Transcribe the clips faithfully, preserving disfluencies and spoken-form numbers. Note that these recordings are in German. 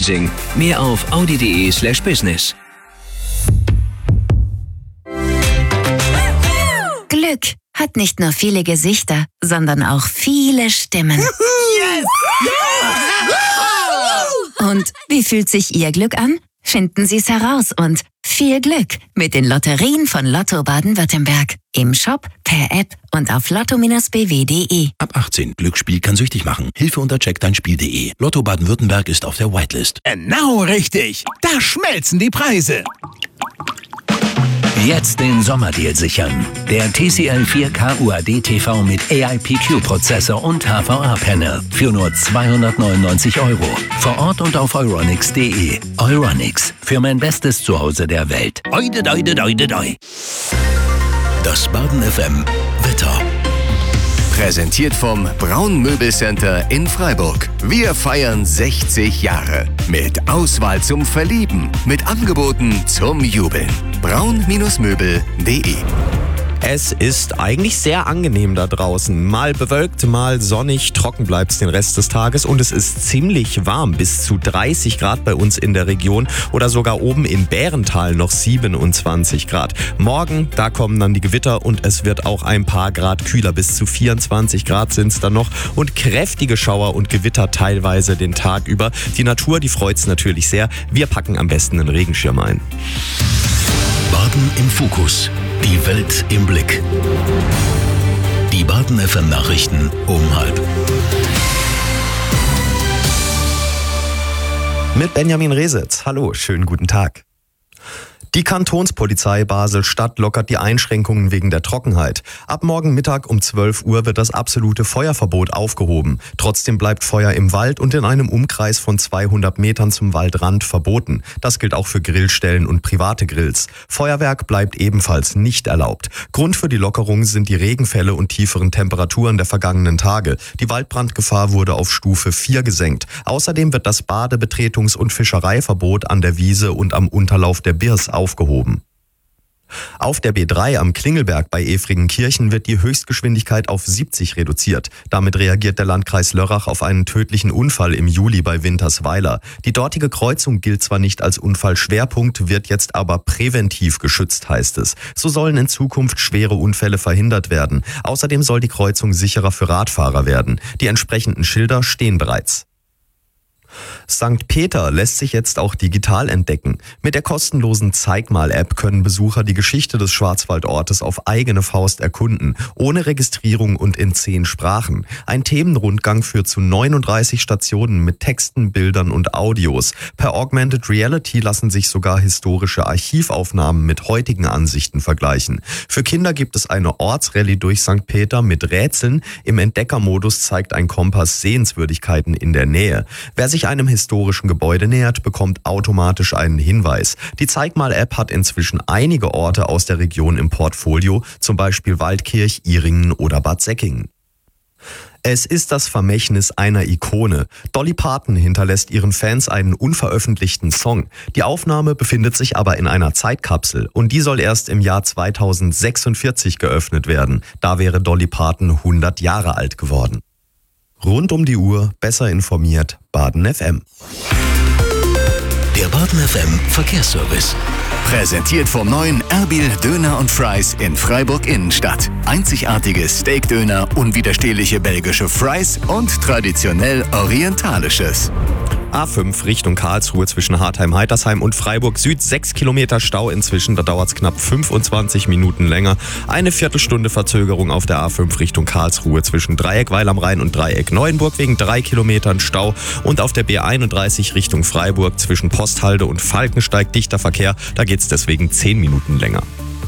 Leasing. Mehr auf audi.de slash business. Glück hat nicht nur viele Gesichter, sondern auch viele Stimmen. Yes! Und wie fühlt sich Ihr Glück an? Finden Sie es heraus und viel Glück mit den Lotterien von Lotto Baden-Württemberg. Im Shop, per App und auf lotto Bindestrich b w punkt de. Ab achtzehn. Glücksspiel kann süchtig machen. Hilfe unter check dein spiel punkt de. Lotto Baden-Württemberg ist auf der Whitelist. Genau richtig. Da schmelzen die Preise. Jetzt den Sommerdeal sichern. Der T C L vier K U A D T V mit A I P Q-Prozessor und H V A-Panel für nur zweihundertneunundneunzig Euro. Vor Ort und auf euronics punkt de. Euronics, für mein bestes Zuhause der Welt. Oide, doide, doide, doi. Das Baden F M Wetter. Präsentiert vom Braun Möbelcenter in Freiburg. Wir feiern sechzig Jahre. Mit Auswahl zum Verlieben. Mit Angeboten zum Jubeln. braun Möbel punkt de. Es ist eigentlich sehr angenehm da draußen. Mal bewölkt, mal sonnig, trocken bleibt es den Rest des Tages und es ist ziemlich warm, bis zu dreißig Grad bei uns in der Region oder sogar oben in Bärental noch siebenundzwanzig Grad. Morgen, da kommen dann die Gewitter und es wird auch ein paar Grad kühler, bis zu vierundzwanzig Grad sind es dann noch und kräftige Schauer und Gewitter teilweise den Tag über. Die Natur, die freut es natürlich sehr. Wir packen am besten einen Regenschirm ein. Baden im Fokus. Die Welt im Blick. Die Baden F M Nachrichten um halb. Mit Benjamin Resetz. Hallo, schönen guten Tag. Die Kantonspolizei Basel-Stadt lockert die Einschränkungen wegen der Trockenheit. Ab morgen Mittag um zwölf Uhr wird das absolute Feuerverbot aufgehoben. Trotzdem bleibt Feuer im Wald und in einem Umkreis von zweihundert Metern zum Waldrand verboten. Das gilt auch für Grillstellen und private Grills. Feuerwerk bleibt ebenfalls nicht erlaubt. Grund für die Lockerung sind die Regenfälle und tieferen Temperaturen der vergangenen Tage. Die Waldbrandgefahr wurde auf Stufe vier gesenkt. Außerdem wird das Bade-, Betretungs- und Fischereiverbot an der Wiese und am Unterlauf der Birs aufgehoben. Auf der B drei am Klingelberg bei Efringenkirchen wird die Höchstgeschwindigkeit auf siebzig reduziert. Damit reagiert der Landkreis Lörrach auf einen tödlichen Unfall im Juli bei Wintersweiler. Die dortige Kreuzung gilt zwar nicht als Unfallschwerpunkt, wird jetzt aber präventiv geschützt, heißt es. So sollen in Zukunft schwere Unfälle verhindert werden. Außerdem soll die Kreuzung sicherer für Radfahrer werden. Die entsprechenden Schilder stehen bereits. Sankt Peter lässt sich jetzt auch digital entdecken. Mit der kostenlosen Zeig-mal-App können Besucher die Geschichte des Schwarzwaldortes auf eigene Faust erkunden, ohne Registrierung und in zehn Sprachen. Ein Themenrundgang führt zu neununddreißig Stationen mit Texten, Bildern und Audios. Per Augmented Reality lassen sich sogar historische Archivaufnahmen mit heutigen Ansichten vergleichen. Für Kinder gibt es eine Ortsrallye durch Sankt Peter mit Rätseln. Im Entdeckermodus zeigt ein Kompass Sehenswürdigkeiten in der Nähe. Wer sich einem historischen Gebäude nähert, bekommt automatisch einen Hinweis. Die Zeig-mal-App hat inzwischen einige Orte aus der Region im Portfolio, zum Beispiel Waldkirch, Ihringen oder Bad Säckingen. Es ist das Vermächtnis einer Ikone. Dolly Parton hinterlässt ihren Fans einen unveröffentlichten Song. Die Aufnahme befindet sich aber in einer Zeitkapsel und die soll erst im Jahr zweitausendsechsundvierzig geöffnet werden. Da wäre Dolly Parton hundert Jahre alt geworden. Rund um die Uhr, besser informiert, Baden F M. Der Baden F M Verkehrsservice. Präsentiert vom neuen Erbil Döner und Fries in Freiburg Innenstadt. Einzigartige Steakdöner, unwiderstehliche belgische Fries und traditionell orientalisches. A fünf Richtung Karlsruhe zwischen Hartheim-Heitersheim und Freiburg Süd. Sechs Kilometer Stau inzwischen, da dauert es knapp fünfundzwanzig Minuten länger. Eine Viertelstunde Verzögerung auf der A fünf Richtung Karlsruhe zwischen Dreieck Weil am Rhein und Dreieck Neuenburg wegen drei Kilometern Stau. Und auf der B einunddreißig Richtung Freiburg zwischen Posthalde und Falkensteig dichter Verkehr. Da geht es deswegen zehn Minuten länger.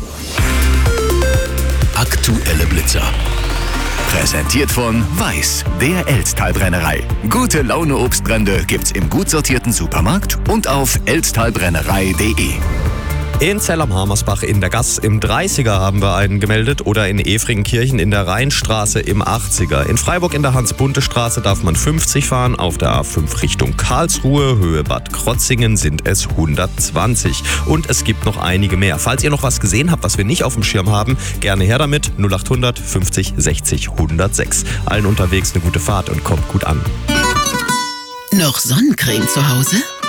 Aktuelle Blitzer. Präsentiert von Weiß, der Elztal-Brennerei. Gute Laune Obstbrände gibt's im gut sortierten Supermarkt und auf elztalbrennerei punkt de. In Zell am Harmersbach in der Gass im dreißiger haben wir einen gemeldet oder in Efringenkirchen in der Rheinstraße im achtziger. In Freiburg in der Hans-Bunte-Straße darf man fünfzig fahren, auf der A fünf Richtung Karlsruhe, Höhe Bad Krotzingen sind es hundertzwanzig. Und es gibt noch einige mehr. Falls ihr noch was gesehen habt, was wir nicht auf dem Schirm haben, gerne her damit. null acht hundert fünfzig sechzig hundertsechs. Allen unterwegs eine gute Fahrt und kommt gut an. Noch Sonnencreme zu Hause?